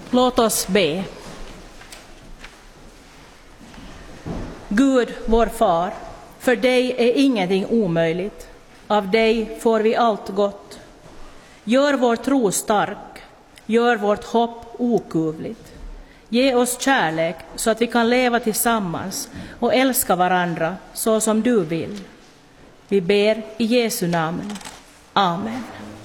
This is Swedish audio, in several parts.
Låt oss be. Gud, vår far, för dig är ingenting omöjligt. Av dig får vi allt gott. Gör vår tro stark, gör vårt hopp okuvligt. Ge oss kärlek så att vi kan leva tillsammans och älska varandra så som du vill. Vi ber i Jesu namn. Amen.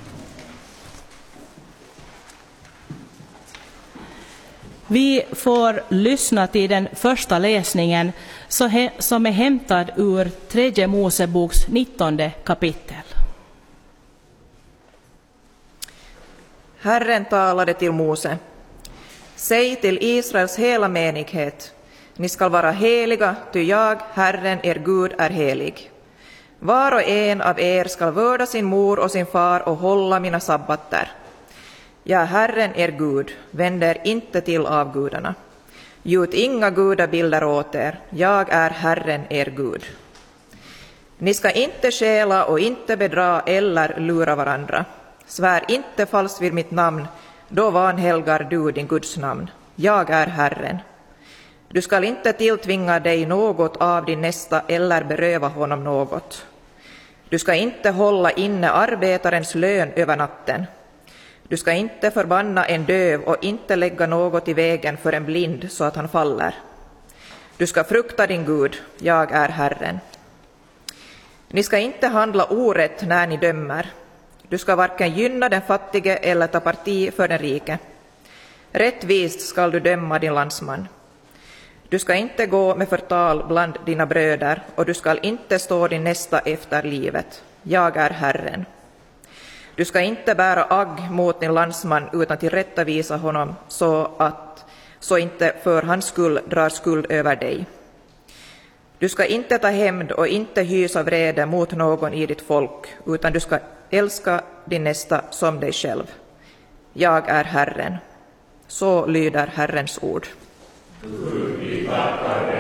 Vi får lyssna till den första läsningen som är hämtad ur 3 Moseboks 19 kapitel. Herren talade till Mose. Säg till Israels hela menighet, ni skall vara heliga, ty jag, Herren, er Gud, är helig. Var och en av er skall vörda sin mor och sin far och hålla mina sabbater. Jag, Herren, er Gud, vänder inte till avgudarna. Gjut inga gudabilder åt er, jag är Herren, er Gud. Ni ska inte stjäla och inte bedra eller lura varandra. Svär inte falskt vid mitt namn, då vanhelgar du din Guds namn. Jag är Herren. Du skall inte tilltvinga dig något av din nästa eller beröva honom något. Du ska inte hålla inne arbetarens lön över natten. Du ska inte förbanna en döv och inte lägga något i vägen för en blind så att han faller. Du ska frukta din Gud, jag är Herren. Ni ska inte handla orätt när ni dömer. Du ska varken gynna den fattige eller ta parti för den rike. Rättvist skall du döma din landsman. Du ska inte gå med förtal bland dina bröder och du ska inte stå din nästa efter livet. Jag är Herren. Du ska inte bära agg mot din landsman utan tillrättavisa honom så inte för hans skull drar skuld över dig. Du ska inte ta hämnd och inte hysa vrede mot någon i ditt folk, utan du ska älska din nästa som dig själv. Jag är Herren. Så lyder Herrens ord. Vi tackar dig.